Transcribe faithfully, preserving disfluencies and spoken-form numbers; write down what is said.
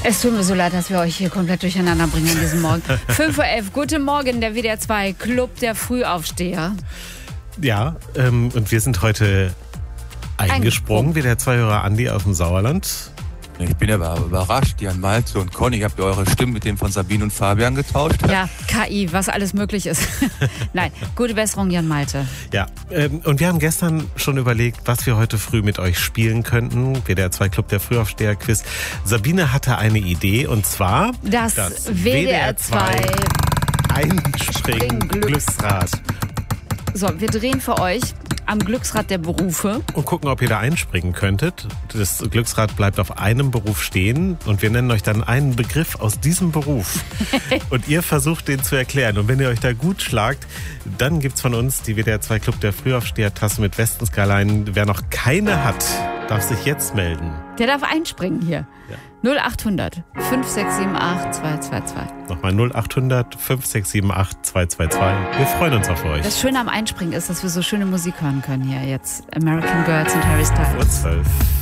Es tut mir so leid, dass wir euch hier komplett durcheinander bringen an diesem Morgen. fünf Uhr elf, guten Morgen, der W D R zwei Club der Frühaufsteher. Ja, ähm, und wir sind heute eingesprungen, W D R zwei-Hörer Andi aus dem Sauerland. Ich bin aber überrascht, Jan Malte und Conny, habt ihr eure Stimmen mit dem von Sabine und Fabian getauscht? Ja, K I, was alles möglich ist. Nein, gute Besserung, Jan Malte. Ja, ähm, und wir haben gestern schon überlegt, was wir heute früh mit euch spielen könnten. W D R zwei Club der Frühaufsteher-Quiz. Sabine hatte eine Idee, und zwar das, das W D R zwei Einspringen-Glücksrad. So, wir drehen für euch am Glücksrad der Berufe. Und gucken, ob ihr da einspringen könntet. Das Glücksrad bleibt auf einem Beruf stehen und wir nennen euch dann einen Begriff aus diesem Beruf. Und ihr versucht, den zu erklären. Und wenn ihr euch da gut schlagt, dann gibt's von uns die W D R zwei Club der Frühaufsteher-Tasse mit Westenskalein. Wer noch keine hat, darf sich jetzt melden. Der darf einspringen hier. Ja. null acht hundert fünf sechs sieben acht zwei zwei zwei. Nochmal null acht hundert fünf sechs sieben acht zwei zwei zwei. Wir freuen uns auf euch. Das Schöne am Einspringen ist, dass wir so schöne Musik hören können hier jetzt. American Girls und Harry Styles. Uhr zwölf.